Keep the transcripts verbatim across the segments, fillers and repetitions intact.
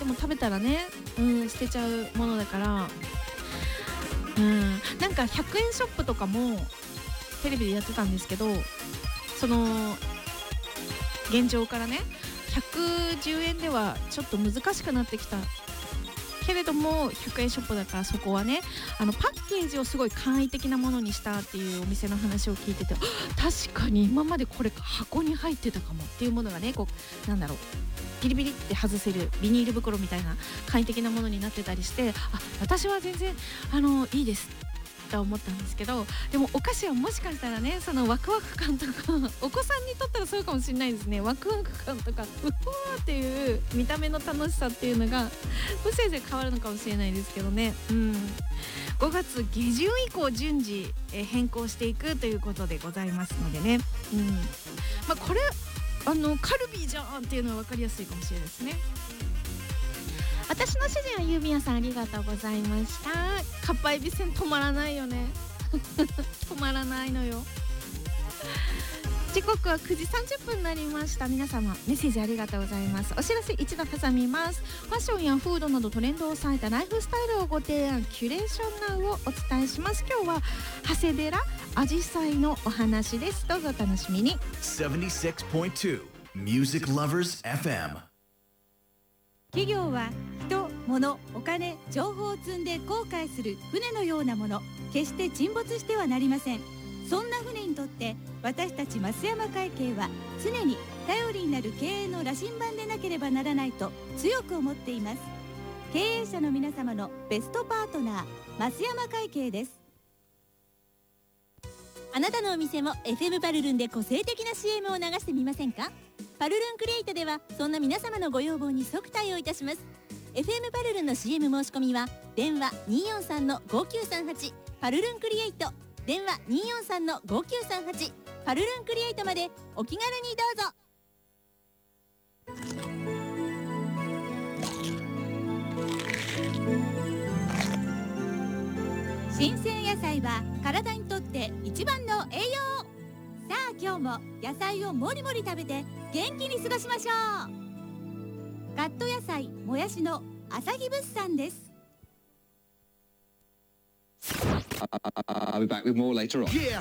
も食べたらね、うん、捨てちゃうものだから、うん、なんかひゃくえんショップとかもテレビでやってたんですけど、その現状からねひゃくじゅうえんではちょっと難しくなってきたけれども、ひゃくえんショップだからそこはね、あのパッケージをすごい簡易的なものにしたっていうお店の話を聞いてて、確かに今までこれ箱に入ってたかもっていうものがね、こうなんだろう、ビリビリって外せるビニール袋みたいな簡易的なものになってたりして、あ、私は全然あのいいですと思ったんですけど、でもお菓子はもしかしたらね、そのワクワク感とかお子さんにとったらそうかもしれないですね。ワクワク感とかうわーっていう見た目の楽しさっていうのがもしかしたら変わるのかもしれないですけどね、うん、ごがつ下旬以降順次変更していくということでございますのでね、うん、まあ、これあのカルビーじゃんっていうのは分かりやすいかもしれないですね。私の主人はゆうびやさん、ありがとうございました。かっぱえびせん止まらないよね止まらないのよ。時刻はくじさんじゅっぷんになりました。皆様メッセージありがとうございます。お知らせ一度挟みます。ファッションやフードなどトレンドを抑えたライフスタイルをご提案、キュレーションナウをお伝えします。今日は長谷寺あじさいのお話です。どうぞお楽しみに。 ななじゅうろくてんに Music Lovers エフエム。 企業は人、物、お金、情報を積んで航海する船のようなもの、決して沈没してはなりません。そんな船にとって私たち増山会計は常に頼りになる経営の羅針盤でなければならないと強く思っています。経営者の皆様のベストパートナー、増山会計です。あなたのお店も エフエム パルルンで個性的な シーエム を流してみませんか？パルルンクリエイトではそんな皆様のご要望に即対応いたします。 エフエム パルルンの シーエム 申し込みは電話 にーよんさんのごきゅうさんはち パルルンクリエイト、電話 にーよんさんのごきゅうさんはち パルルンクリエイトまでお気軽にどうぞ。新鮮野菜は体にとって一番の栄養。さあ今日も野菜をもりもり食べて元気に過ごしましょう。カット野菜もやしの朝日物産です。 I'll be back with more later on. Yeah.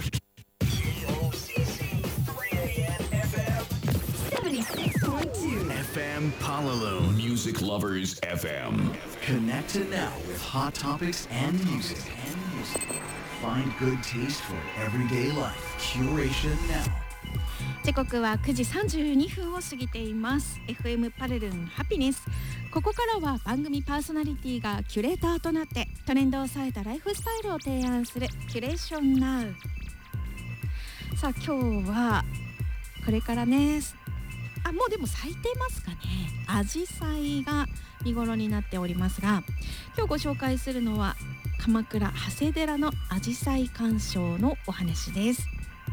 seventy-six point two エフエム Palaloon Music Lovers エフエム. Connected now with hot topics and music. And music. Find good taste for everyday life. Curation now. 時刻はくじさんじゅうにふんを過ぎています。 エフエム パルルンハピネス。ここからは番組パーソナリティがキュレーターとなってトレンドを抑えたライフスタイルを提案するキュレーションナウ。さあ今日はこれからね、あ、もうでも咲いてますかね。アジサイが見頃になっておりますが、今日ご紹介するのは鎌倉長谷寺のアジサイ鑑賞のお話です。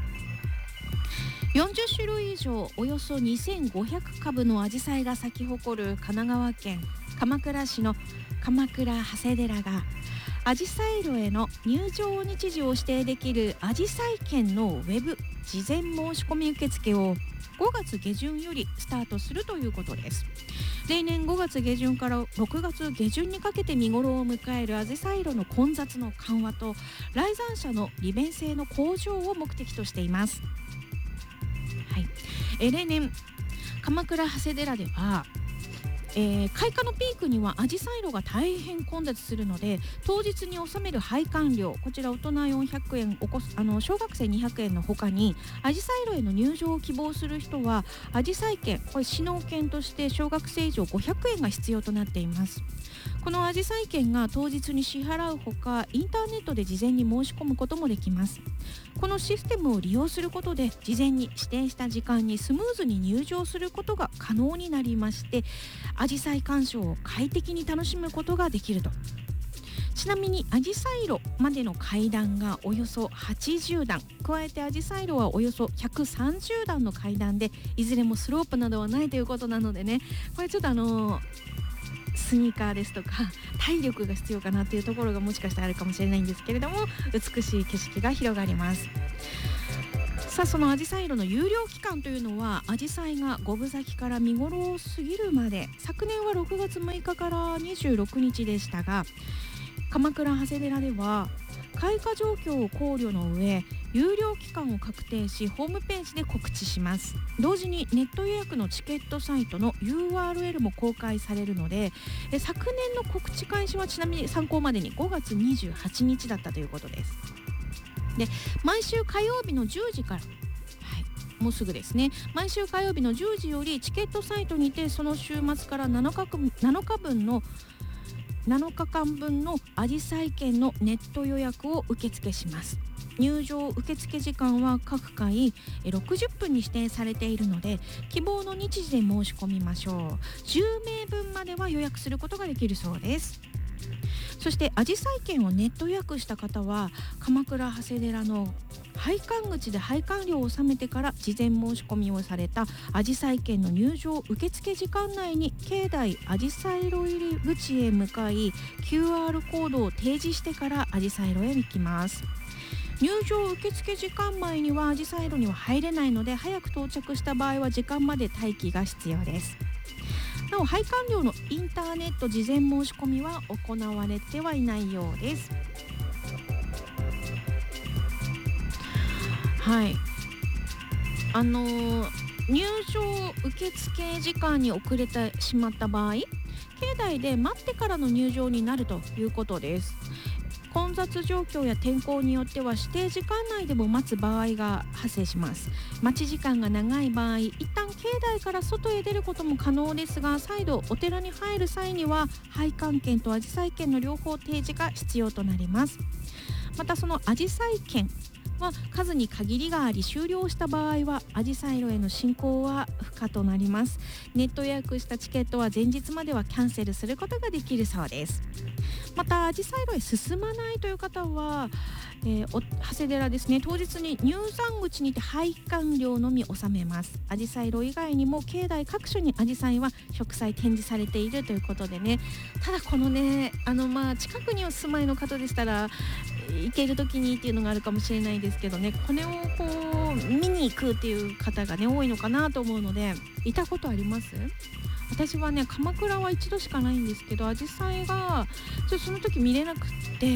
よんじゅっしゅるい以上、およそにせんごひゃくかぶのアジサイが咲き誇る神奈川県鎌倉市の鎌倉長谷寺がアジサイ路への入場日時を指定できるアジサイ券のウェブ事前申し込み受付をごがつげじゅんよりスタートするということです。例年ごがつげじゅんからろくがつげじゅんにかけて見頃を迎えるアジサイ路の混雑の緩和と来山者の利便性の向上を目的としています。はい、え例年鎌倉長谷寺では、えー、開花のピークにはアジサイ路が大変混雑するので、当日に納める拝観料、こちら大人よんひゃくえん、おこあの小学生にひゃくえんの他にアジサイ路への入場を希望する人はアジサイ券、これ指導券として小学生以上ごひゃくえんが必要となっています。このアジサイ券が当日に支払うほか、インターネットで事前に申し込むこともできます。このシステムを利用することで事前に指定した時間にスムーズに入場することが可能になりまして、アジサイ鑑賞を快適に楽しむことができると。ちなみにアジサイ路までの階段がおよそはちじゅうだん、加えてアジサイ路はおよそひゃくさんじゅうだんの階段で、いずれもスロープなどはないということなのでね、これちょっとあのースニーカーですとか体力が必要かなっていうところがもしかしたらあるかもしれないんですけれども、美しい景色が広がります。 さあそのアジサイ色の有料期間というのはアジサイが五分咲きから見頃を過ぎるまで、昨年はろくがつむいかからにじゅうろくにちでしたが、鎌倉長谷寺では開花状況を考慮の上有料期間を確定しホームページで告知します。同時にネット予約のチケットサイトの ユーアールエル も公開されるので、え昨年の告知開始はちなみに参考までにごがつにじゅうはちにちだったということです。で毎週火曜日のじゅうじから、はい、もうすぐですね、毎週火曜日のじゅうじよりチケットサイトにてその週末からなのかぶんのなのかかんぶんのアジサイ券のネット予約を受付します。入場受付時間は各回ろくじゅっぷんに指定されているので、希望の日時で申し込みましょう。じゅうめいぶんまでは予約することができるそうです。そしてアジサイ券をネット予約した方は鎌倉長谷寺の拝観口で拝観料を納めてから事前申し込みをされたアジサイ券の入場受付時間内に境内アジサイ路入り口へ向かい キューアール コードを提示してからアジサイ路へ行きます。入場受付時間前にはアジサイ路には入れないので、早く到着した場合は時間まで待機が必要です。なお拝観料のインターネット事前申し込みは行われてはいないようです。はい、あのー、入場受付時間に遅れてしまった場合、境内で待ってからの入場になるということです。混雑状況や天候によっては指定時間内でも待つ場合が発生します。待ち時間が長い場合、一旦境内から外へ出ることも可能ですが、再度お寺に入る際には拝観券とアジサイ券の両方提示が必要となります。またそのアジサイ券は数に限りがあり、終了した場合はアジサイ路への進行は不可となります。ネット予約したチケットは前日まではキャンセルすることができるそうです。またアジサイ路へ進まないという方は、えー、お長谷寺ですね、当日に入山口にて拝観料のみ納めます。アジサイ路以外にも境内各所にアジサイは植栽展示されているということでね、ただこのね、あのまあ近くにお住まいの方でしたら行ける時にっていうのがあるかもしれないですけどね、これをこう見に行くっていう方がね多いのかなと思うので、いたことあります？私はね、鎌倉は一度しかないんですけど、アジサイがちょっとその時見れなくって、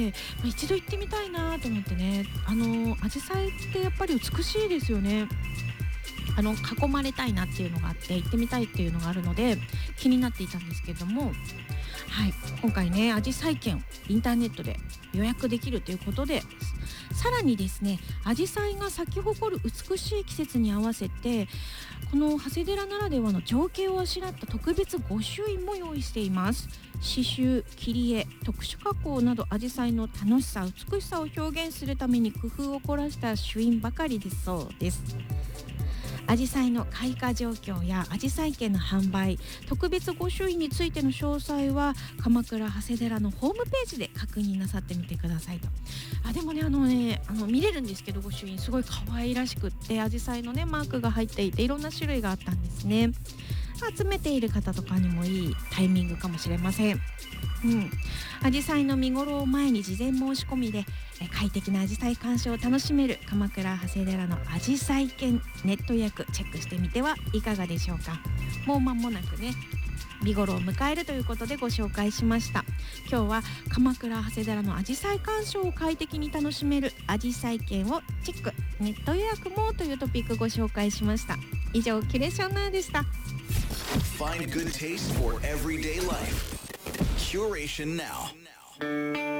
まあ、一度行ってみたいなと思ってね、あのアジサイってやっぱり美しいですよね。あの囲まれたいなっていうのがあって、行ってみたいっていうのがあるので気になっていたんですけれども、はい、今回ねアジサイ券をインターネットで予約できるということで、さらにですね、アジサイが咲き誇る美しい季節に合わせて、この長谷寺ならではの情景をあしらった特別御朱印も用意しています。刺繍、切り絵、特殊加工などアジサイの楽しさ、美しさを表現するために工夫を凝らした朱印ばかりですそうです。アジサイの開花状況やアジサイ券の販売、特別御朱印についての詳細は鎌倉長谷寺のホームページで確認なさってみてくださいと。あでもねあのねあの見れるんですけど、御朱印すごい可愛らしくって、アジサイのねマークが入っていて、いろんな種類があったんですね。集めている方とかにもいいタイミングかもしれません。うん、アジサイの見頃を前に事前申し込みで快適なアジサイ鑑賞を楽しめる鎌倉長谷寺のアジサイ券ネット予約チェックしてみてはいかがでしょうか。もう間もなくね見頃を迎えるということでご紹介しました。今日は鎌倉長谷寺のアジサイ鑑賞を快適に楽しめるアジサイ券をチェック、ネット予約もというトピックご紹介しました。以上、キュレーションナーでした。 Find good taste for everyday life. Curation now.